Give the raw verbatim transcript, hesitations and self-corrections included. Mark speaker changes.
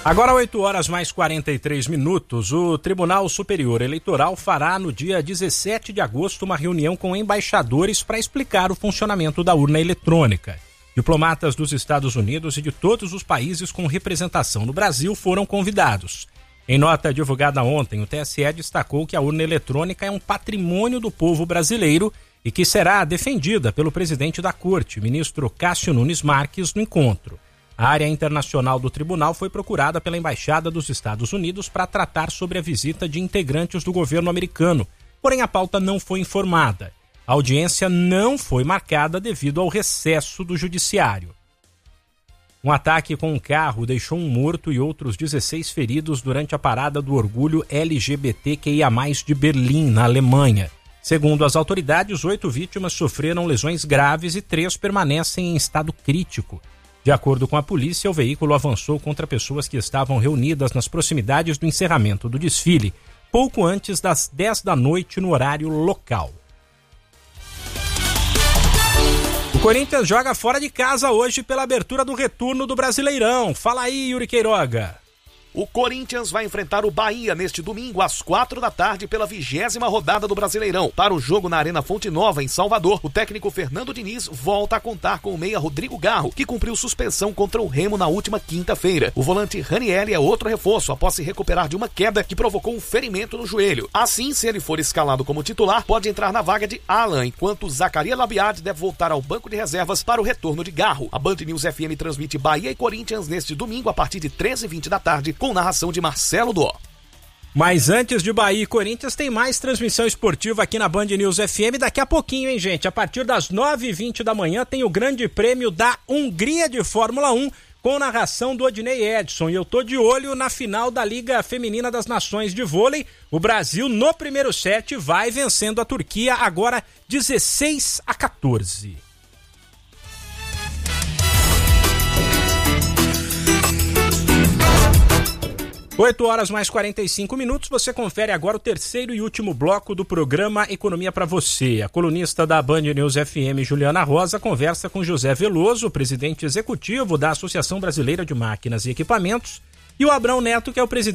Speaker 1: Agora oito horas mais quarenta e três minutos, o Tribunal Superior Eleitoral fará no dia dezessete de agosto uma reunião com embaixadores para explicar o funcionamento da urna eletrônica. Diplomatas dos Estados Unidos e de todos os países com representação no Brasil foram convidados. Em nota divulgada ontem, o T S E destacou que a urna eletrônica é um patrimônio do povo brasileiro e que será defendida pelo presidente da Corte, ministro Cássio Nunes Marques, no encontro. A área internacional do tribunal foi procurada pela Embaixada dos Estados Unidos para tratar sobre a visita de integrantes do governo americano, porém a pauta não foi informada. A audiência não foi marcada devido ao recesso do judiciário. Um ataque com um carro deixou um morto e outros dezesseis feridos durante a parada do orgulho L G B T Q I A mais, de Berlim, na Alemanha. Segundo as autoridades, oito vítimas sofreram lesões graves e três permanecem em estado crítico. De acordo com a polícia, o veículo avançou contra pessoas que estavam reunidas nas proximidades do encerramento do desfile, pouco antes das dez da noite no horário local. O Corinthians joga fora de casa hoje pela abertura do retorno do Brasileirão. Fala aí, Yuri Queiroga.
Speaker 2: O Corinthians vai enfrentar o Bahia neste domingo às quatro da tarde pela vigésima rodada do Brasileirão. Para o jogo na Arena Fonte Nova, em Salvador, o técnico Fernando Diniz volta a contar com o meia Rodrigo Garro, que cumpriu suspensão contra o Remo na última quinta-feira. O volante Ranieri é outro reforço após se recuperar de uma queda que provocou um ferimento no joelho. Assim, se ele for escalado como titular, pode entrar na vaga de Alan, enquanto Zacarias Labiad deve voltar ao banco de reservas para o retorno de Garro. A Band News F M transmite Bahia e Corinthians neste domingo a partir de treze e vinte da tarde, com narração de Marcelo Dó.
Speaker 1: Mas antes de Bahia e Corinthians, tem mais transmissão esportiva aqui na Band News F M daqui a pouquinho, hein, gente? A partir das nove e vinte da manhã tem o Grande Prêmio da Hungria de Fórmula um, com narração do Odinei Edson. E eu tô de olho na final da Liga Feminina das Nações de Vôlei. O Brasil, no primeiro set, vai vencendo a Turquia, agora dezesseis a quatorze. oito horas mais quarenta e cinco minutos, você confere agora o terceiro e último bloco do programa Economia para Você. A colunista da Band News F M, Juliana Rosa, conversa com José Veloso, presidente executivo da Associação Brasileira de Máquinas e Equipamentos, e o Abrão Neto, que é o presidente